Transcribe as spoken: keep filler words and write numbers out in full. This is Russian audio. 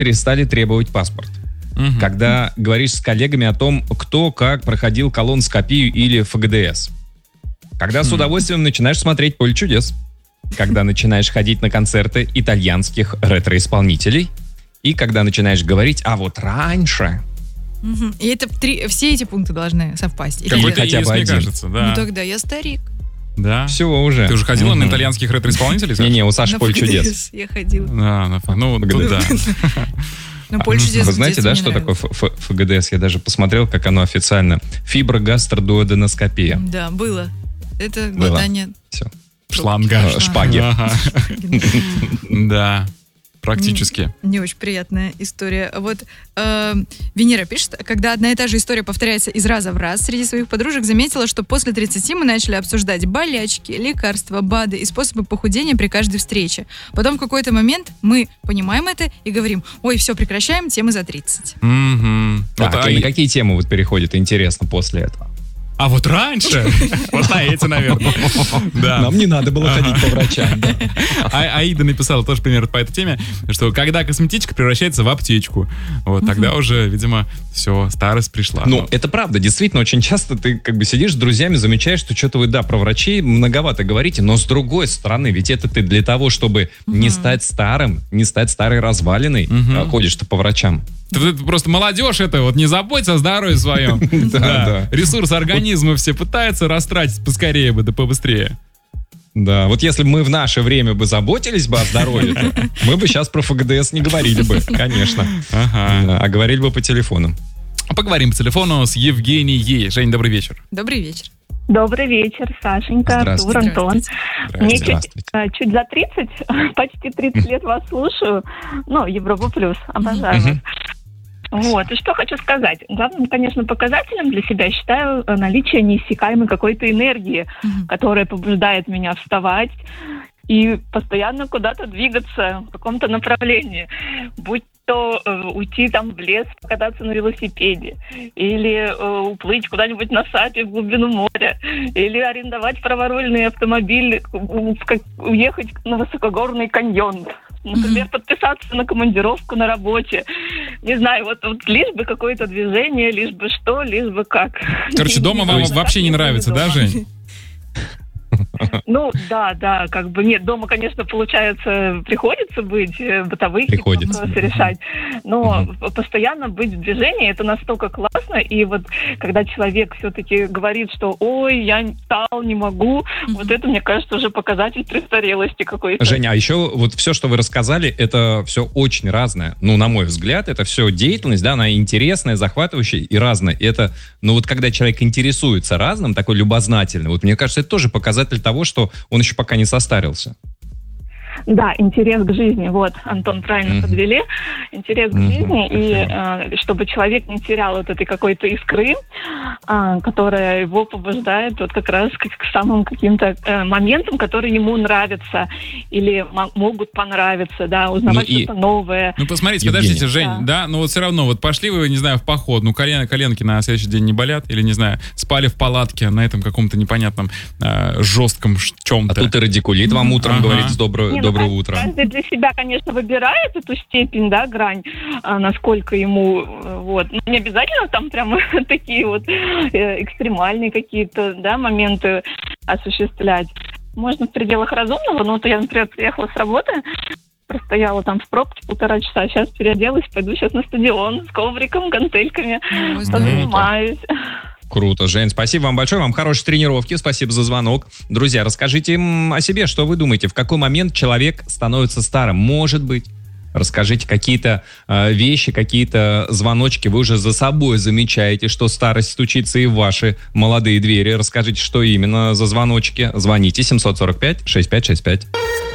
перестали требовать паспорт. Угу. Когда говоришь с коллегами о том, кто как проходил колоноскопию или эф гэ дэ эс. Когда с удовольствием начинаешь смотреть «Поле чудес». Когда начинаешь ходить на концерты итальянских ретро-исполнителей. И когда начинаешь говорить «а вот раньше». Угу. И это три, все эти пункты должны совпасть. Какой-то хотя есть, бы мне один. кажется, да. Ну тогда я старик. Да? Все уже. Ты уже ходила угу. на итальянских ретро-исполнителей? Саша? Не-не, у Саши На «Поле эф гэ дэ эс чудес». я ходила. Да, на, ну, тут да. Ну, «Поле чудес» Вы знаете, в детстве да, мне что такое нравилось. эф гэ дэ эс? Я даже посмотрел, как оно официально. Фиброгастродуоденоскопия. Да, было. Это Было. глотание. Все. Шланга. Э, Шпаги. Ага. Да, практически. Не очень приятная история. Вот э, Венера пишет, когда одна и та же история повторяется из раза в раз, среди своих подружек заметила, что после тридцати мы начали обсуждать болячки, лекарства, БАДы и способы похудения при каждой встрече. Потом в какой-то момент мы понимаем это и говорим: ой, все, прекращаем, темы за тридцать. Мгм. Так, Вот, и а- на какие темы вот переходят, интересно, после этого? А вот раньше, вот на эти, наверное. Да. Нам не надо было ходить по врачам. да. А- Аида написала тоже пример по этой теме, что когда косметичка превращается в аптечку, вот тогда уже, видимо, все, старость пришла. Ну, это правда. Действительно, очень часто ты как бы сидишь с друзьями, замечаешь, что что-то вы, да, про врачей многовато говорите, но с другой стороны, ведь это ты для того, чтобы не стать старым, не стать старой развалиной, а ходишь-то по врачам. Ты- ты просто молодежь это, вот не заботься о здоровье своем. Да, да. Ресурс организма все пытаются растратить поскорее бы, да побыстрее. Да, вот если бы мы в наше время бы заботились бы о здоровье, то мы бы сейчас про эф гэ дэ эс не говорили бы, конечно. Ага. Да, а говорили бы по телефону. Поговорим по телефону с Евгенией. Жень, добрый вечер. Добрый вечер. Добрый вечер, Сашенька, Артур, Здравствуйте. Антон. Мне чуть, Здравствуйте. э, чуть за тридцать, почти тридцать лет вас слушаю. Ну, Европа плюс, обожаю вас. Вот, и что хочу сказать. Главным, конечно, показателем для себя считаю э, наличие неиссякаемой какой-то энергии, Мгм. которая побуждает меня вставать и постоянно куда-то двигаться в каком-то направлении. Будь то э, уйти там в лес, покататься на велосипеде, или э, уплыть куда-нибудь на сапе в глубину моря, или арендовать праворульный автомобиль, у- в как- уехать на высокогорный каньон. Например, подписаться на командировку на работе. Не знаю, вот, вот лишь бы какое-то движение, лишь бы что, лишь бы как. Короче, дома вам вообще не нравится, да, Жень? Ну, да, да, как бы нет, дома, конечно, получается, приходится быть, э, бытовые какие-то Приходится. вопросы решать, но постоянно быть в движении, это настолько классно, и вот когда человек все-таки говорит, что ой, я стал, не могу, вот это, мне кажется, уже показатель престарелости какой-то. Женя, а еще вот все, что вы рассказали, это все очень разное. Ну, на мой взгляд, это все деятельность, да, она интересная, захватывающая и разная. И это, ну вот когда человек интересуется разным, такой любознательный, вот мне кажется, это тоже показатель того, что он еще пока не состарился. Да, интерес к жизни, вот, Антон, правильно Мгм. подвели, интерес к Мгм, жизни, и спасибо. э, чтобы человек не терял вот этой какой-то искры, э, которая его побуждает вот как раз к, к самым каким-то э, моментам, которые ему нравятся или м- могут понравиться, да, узнавать Ну и- что-то новое. Ну, посмотрите, Евгений. подождите, Жень, да. Да. ну вот все равно, вот пошли вы, не знаю, в поход, ну, колен, коленки на следующий день не болят, или, не знаю, спали в палатке на этом каком-то непонятном э, жестком ш- А чем-то. тут и радикулит вам утром Ага. говорит с добро- Не, ну, доброго каждый- утра. Каждый для себя, конечно, выбирает эту степень, да, грань, а, насколько ему, э, вот. Ну, не обязательно там прямо такие вот э, экстремальные какие-то, да, моменты осуществлять. Можно в пределах разумного, ну, вот я, например, приехала с работы, простояла там в пробке полтора часа, сейчас переоделась, пойду сейчас на стадион с ковриком, гантельками, Ой, здорово. позанимаюсь. Круто, Жень, спасибо вам большое, вам хорошей тренировки, спасибо за звонок. Друзья, расскажите м, о себе, что вы думаете, в какой момент человек становится старым? Может быть, расскажите какие-то э, вещи, какие-то звоночки, вы уже за собой замечаете, что старость стучится и в ваши молодые двери. Расскажите, что именно за звоночки. Звоните семь сорок пять шестьдесят пять шестьдесят пять.